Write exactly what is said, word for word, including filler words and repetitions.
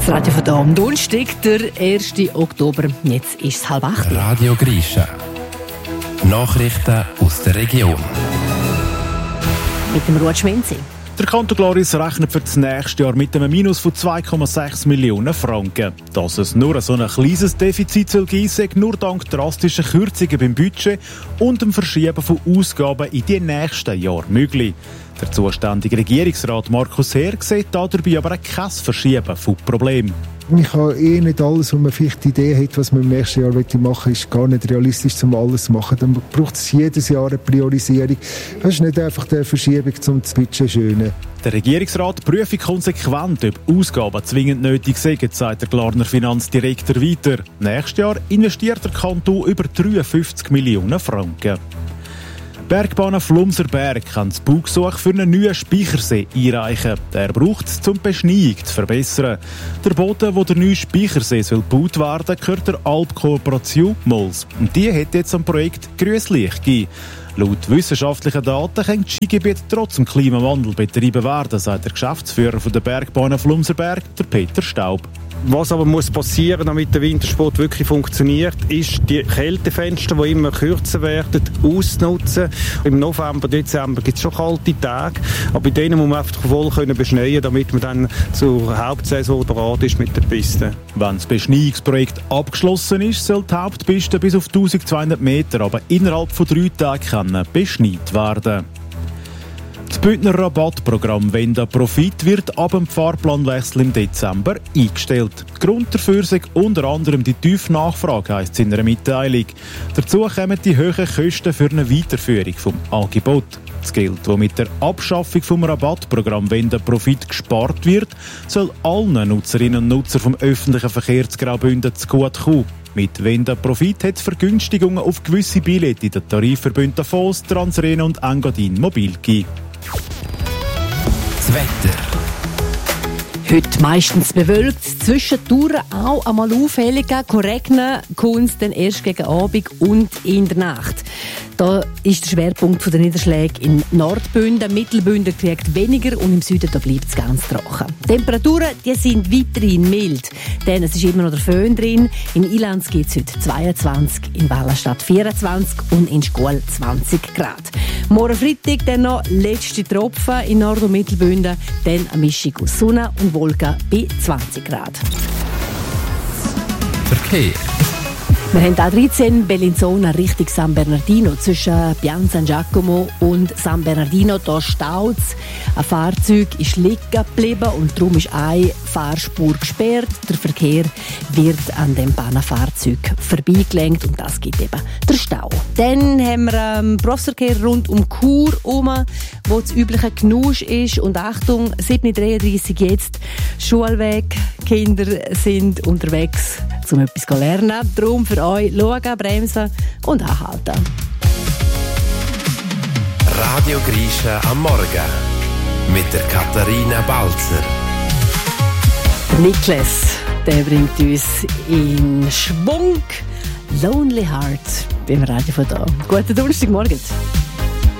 Das Radio von da am Donnerstag, der ersten Oktober. Jetzt ist es halb acht. Radio Grisha. Nachrichten aus der Region. Mit dem Ruud Schmenzi. Der Kanton Glaris rechnet für das nächste Jahr mit einem Minus von zwei Komma sechs Millionen Franken. Dass es nur so ein kleines Defizit soll geben, sei nur dank drastischer Kürzungen beim Budget und dem Verschieben von Ausgaben in die nächsten Jahre möglich. Der zuständige Regierungsrat Markus Herr sieht dabei aber kein Verschieben von Problemen. Ich habe eh nicht alles, was man vielleicht die Idee hat, was man im nächsten Jahr machen möchte, ist gar nicht realistisch, um alles zu machen. Dann braucht es jedes Jahr eine Priorisierung. Das ist nicht einfach eine Verschiebung, um das Budget schönen. Der Regierungsrat prüfe konsequent, ob Ausgaben zwingend nötig sind, sagt der Glarner Finanzdirektor weiter. Nächstes Jahr investiert der Kanton über dreiundfünfzig Millionen Franken. Bergbahnen Flumser Berg kann das Baugesuch für einen neuen Speichersee einreichen. Der braucht es, um die Beschneiung zu verbessern. Der Boden, wo der neue Speichersee soll gebaut werden, gehört der Alpkooperation Mols. Und die hat jetzt am Projekt grünes Licht gegeben. Laut wissenschaftlichen Daten können die Skigebiete trotz dem Klimawandel betrieben werden, sagt der Geschäftsführer der Bergbahnen Flumser Berg, der Peter Staub. Was aber muss passieren, damit der Wintersport wirklich funktioniert, ist, die Kältefenster, die immer kürzer werden, auszunutzen. Im November, Dezember gibt es schon kalte Tage, aber bei denen muss man einfach voll können beschneien, damit man dann zur Hauptsaison bereit ist mit der Piste. Wenn das Beschneiungsprojekt abgeschlossen ist, soll die Hauptpiste bis auf eintausendzweihundert Meter aber innerhalb von drei Tagen beschneit werden. Das Bündner Rabattprogramm «Wenda Profit» wird ab dem Fahrplanwechsel im Dezember eingestellt. Grund dafür sei unter anderem die tiefe Nachfrage, heisst es in einer Mitteilung. Dazu kommen die hohen Kosten für eine Weiterführung des Angebots. Das Geld, das mit der Abschaffung des Rabattprogramms «Wenda Profit» gespart wird, soll allen Nutzerinnen und Nutzern vom öffentlichen Verkehr zu Graubünden zugutekommen. Mit «Wenda Profit» hat es Vergünstigungen auf gewisse Billette in den Tarifverbünden Davos, Transrene und Engadin Mobil gegeben. Das Wetter. Heute meistens bewölkt, zwischendurch auch einmal auffälliger, regnen kommt es dann erst gegen Abend und in der Nacht. Da ist der Schwerpunkt der Niederschläge in Nordbünden. Mittelbünden kriegt weniger und im Süden da bleibt es ganz trocken. Die Temperaturen die sind weiterhin mild, denn es ist immer noch der Föhn drin. In Ilanz gibt es heute zweiundzwanzig, in Wallerstadt vierundzwanzig und in Schkuhl zwanzig Grad. Morgen Freitag dann noch letzte Tropfen in Nord- und Mittelbünden, dann eine Mischung aus Sonne und Wolken bei zwanzig Grad. Verkehr. Wir haben A dreizehn Bellinzona Richtung San Bernardino. Zwischen Pian San Giacomo und San Bernardino da staut es. Ein Fahrzeug ist liegen geblieben und darum ist eine Fahrspur gesperrt. Der Verkehr wird an dem Bahnfahrzeug vorbeigelenkt und das gibt eben der Stau. Dann haben wir einen Berufsverkehr rund um Chur herum, wo das übliche Gnusch ist. Und Achtung, sieben Uhr dreiunddreißig jetzt, Schulweg, Kinder sind unterwegs, um etwas zu lernen. Darum für euch schauen, bremsen und anhalten. Radio Grisha am Morgen mit der Katharina Balzer. Der Niklas, der bringt uns in Schwung. Lonely Heart beim Radio von da. Guten Donnerstagmorgen.